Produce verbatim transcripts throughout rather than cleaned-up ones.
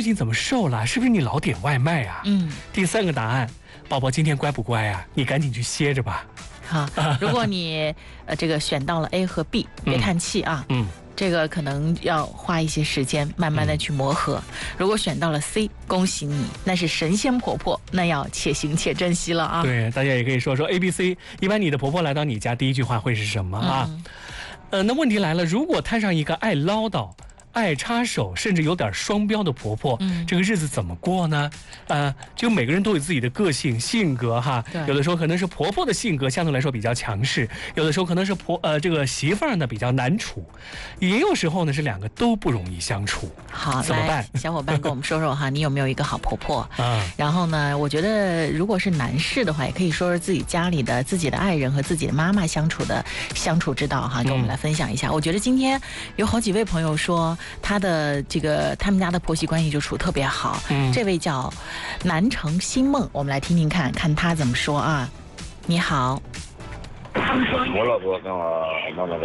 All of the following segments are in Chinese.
近怎么瘦了？是不是你老点外卖啊？ 嗯。 第三个答案，宝宝今天乖不乖啊？你赶紧去歇着吧。 好，如果你呃这个选到了 A 和 B， 别叹气啊。 嗯。 这个可能要花一些时间，慢慢的去磨合。嗯、如果选到了 C， 恭喜你，那是神仙婆婆，那要且行且珍惜了啊。 对，大家也可以说说 A、B、C。一般你的婆婆来到你家，第一句话会是什么啊？嗯、呃，那问题来了，如果摊上一个爱唠叨、爱插手，甚至有点双标的婆婆，嗯，这个日子怎么过呢？呃，就每个人都有自己的个性、性格哈。有的时候可能是婆婆的性格相对来说比较强势，有的时候可能是婆呃这个媳妇儿呢比较难处，也有时候呢是两个都不容易相处。 好， 怎么办？ 小伙伴跟我们说说哈，你有没有一个好婆婆啊？然后呢，我觉得如果是男士的话，也可以说说自己家里的自己的爱人和自己的妈妈相处的相处之道哈，跟我们来分享一下。嗯、我觉得今天有好几位朋友说。他的这个他们家的婆媳关系就处特别好，嗯，这位叫南城新梦，我们来听听看看他怎么说啊。你好， 我老婆跟我妈妈的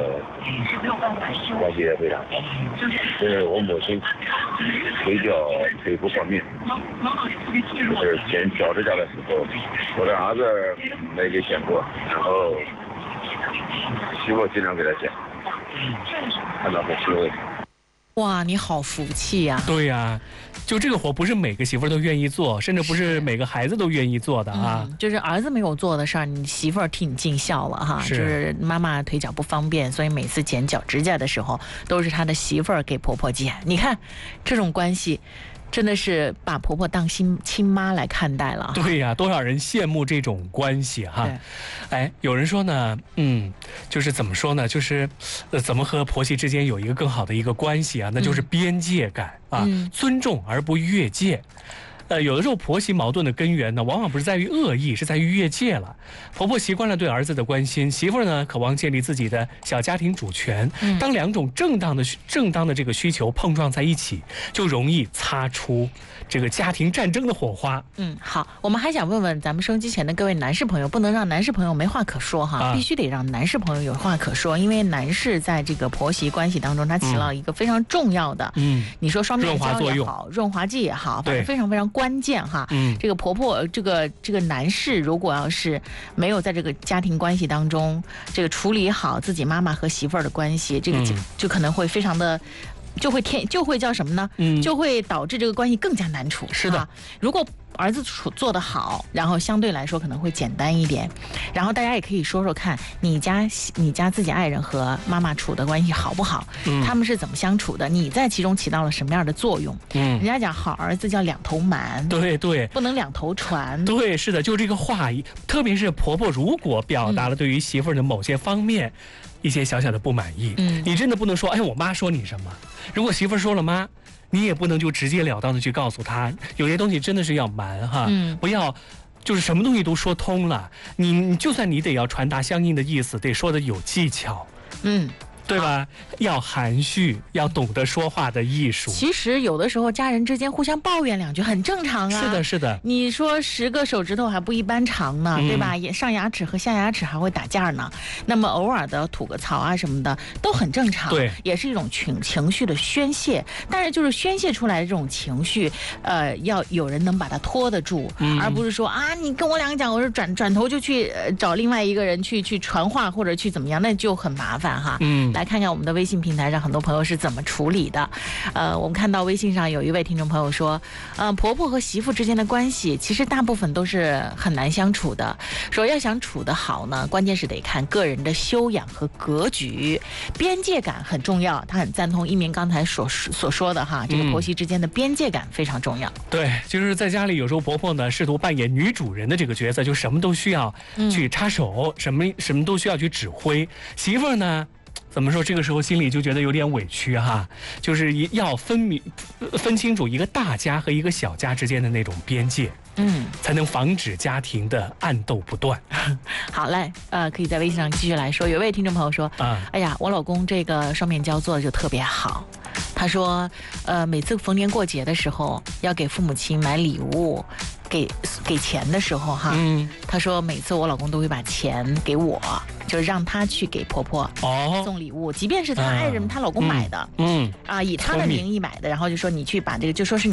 关系也非常好，因为我母亲腿脚腿不方便，就是剪脚趾甲的时候，我的儿子没给剪过，然后媳妇经常给他剪，看到很欣慰。 哇，你好福气呀、啊！ 对呀、啊，就这个活不是每个媳妇儿都愿意做，甚至不是每个孩子都愿意做的啊。 嗯、就是儿子没有做的事儿，你媳妇儿替你尽孝了哈。是就是妈妈腿脚不方便，所以每次剪脚指甲的时候，都是她的媳妇儿给婆婆剪。你看，这种关系。真的是把婆婆当亲亲妈来看待了。 对呀、啊，多少人羡慕这种关系哈。哎，有人说呢，嗯，就是怎么说呢，就是呃，怎么和婆媳之间有一个更好的一个关系啊？那就是边界感、嗯、啊，嗯、尊重而不越界。呃，有的时候婆媳矛盾的根源呢，往往不是在于恶意，是在于越界了。婆婆习惯了对儿子的关心，媳妇儿呢渴望建立自己的小家庭主权。嗯、当两种正当的正当的这个需求碰撞在一起，就容易擦出这个家庭战争的火花。 嗯，好，我们还想问问咱们收音机前的各位男士朋友，不能让男士朋友没话可说哈，啊、必须得让男士朋友有话可说，因为男士在这个婆媳关系当中，他起到一个非常重要的，嗯，你说双面胶也好，润滑剂也好，反正非常非常关键哈。嗯，这个婆婆，这个这个男士，如果要是没有在这个家庭关系当中，这个处理好自己妈妈和媳妇儿的关系，这个就、嗯、就可能会非常的。就会天就会叫什么呢？嗯，就会导致这个关系更加难处。 是的， 啊、如果儿子处做得好，然后相对来说可能会简单一点。然后大家也可以说说看，你家你家自己爱人和妈妈处的关系好不好？嗯，他们是怎么相处的？你在其中起到了什么样的作用？嗯，人家讲好儿子叫两头瞒， 对对， 不能两头传。 对，是的，就这个话，特别是婆婆如果表达了对于媳妇儿的某些方面。嗯一些小小的不满意，嗯，你真的不能说，哎，我妈说你什么？如果媳妇儿说了妈，你也不能就直截了当的去告诉她，有些东西真的是要瞒哈，嗯，不要，就是什么东西都说通了，你你就算你得要传达相应的意思，得说的有技巧，嗯。对吧？要含蓄，要懂得说话的艺术。 其实有的时候家人之间互相抱怨两句很正常啊。 是的，是的。 你说十个手指头还不一般长呢，嗯、对吧？上牙齿和下牙齿还会打架呢。那么偶尔的吐个槽啊什么的都很正常， 对， 也是一种情情绪的宣泄。但是就是宣泄出来的这种情绪，呃，要有人能把它拖得住，嗯、而不是说啊，你跟我两个讲，我是转转头就去、呃、找另外一个人去去传话或者去怎么样，那就很麻烦哈。嗯。来看看我们的微信平台上很多朋友是怎么处理的。呃，我们看到微信上有一位听众朋友说，呃，婆婆和媳妇之间的关系其实大部分都是很难相处的。说要想处得好呢，关键是得看个人的修养和格局，边界感很重要。他很赞同一鸣刚才所所说的哈，这个婆媳之间的边界感非常重要。嗯、 对，就是在家里有时候婆婆呢试图扮演女主人的这个角色，就什么都需要去插手，嗯、什么什么都需要去指挥。媳妇呢？怎么说？这个时候心里就觉得有点委屈哈，就是要分明、分清楚一个大家和一个小家之间的那种边界，嗯，才能防止家庭的暗斗不断。 好嘞，呃，可以在微信上继续来说。有位听众朋友说，啊，哎呀，我老公这个双面胶做的就特别好。他说，呃，每次逢年过节的时候要给父母亲买礼物。给给钱的时候哈，嗯，他说每次我老公都会把钱给我，就让他去给婆婆送礼物，哦、即便是他爱人、嗯、她老公买的，嗯啊，以他的名义买的，然后就说你去把这个，就说是你。